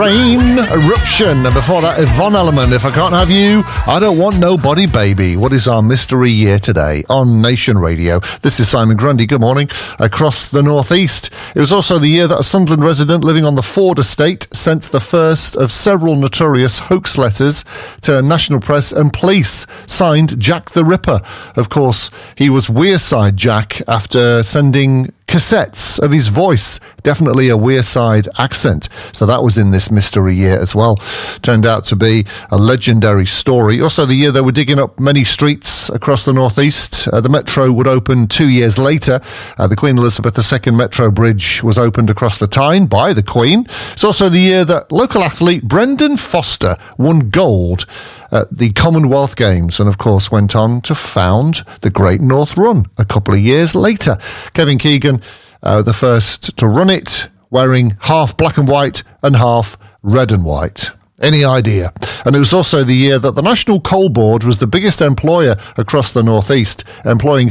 Rain Eruption, and before that Yvonne Elliman, If I Can't Have You, I Don't Want Nobody Baby. What is our mystery year today on Nation Radio? This is Simon Grundy. Good morning. Across the northeast, it was also the year that a Sunderland resident living on the Ford estate sent the first of several notorious hoax letters to national press and police, signed Jack the Ripper. Of course, he was Wearside Jack after sending cassettes of his voice, definitely a Wearside accent. So that was in this mystery year as well. Turned out to be a legendary story. Also the year they were digging up many streets across the northeast. The metro would open 2 years later. The Queen Elizabeth II Metro Bridge was opened across the Tyne by the Queen. It's also the year that local athlete Brendan Foster won gold at the Commonwealth Games and, of course, went on to found the Great North Run a couple of years later. Kevin Keegan, the first to run it, wearing half black and white and half red and white. Any idea? And it was also the year that the National Coal Board was the biggest employer across the northeast, employing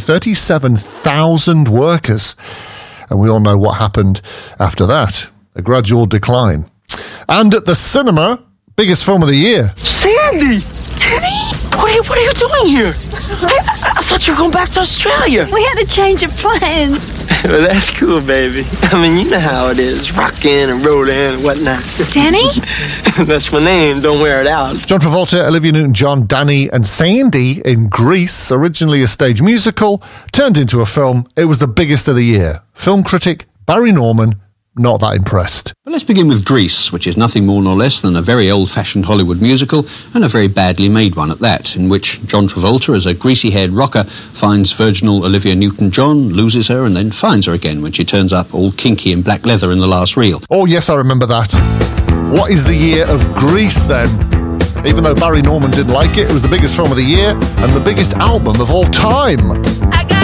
37,000 workers. And we all know what happened after that, a gradual decline. And at the cinema, biggest film of the year. Sandy! Danny? What are you doing here? I thought you were going back to Australia. We had a change of plans. Well, that's cool, baby. I mean, you know how it is. Rockin' and rollin' and whatnot. Danny? That's my name. Don't wear it out. John Travolta, Olivia Newton-John, Danny and Sandy in Grease, originally a stage musical, turned into a film. It was the biggest of the year. Film critic Barry Norman, not that impressed. Well, let's begin with Grease, which is nothing more nor less than a very old-fashioned Hollywood musical, and a very badly made one at that, in which John Travolta, as a greasy-haired rocker, finds virginal Olivia Newton-John, loses her, and then finds her again when she turns up all kinky in black leather in the last reel. Oh, yes, I remember that. What is the year of Grease, then? Even though Barry Norman didn't like it, it was the biggest film of the year and the biggest album of all time.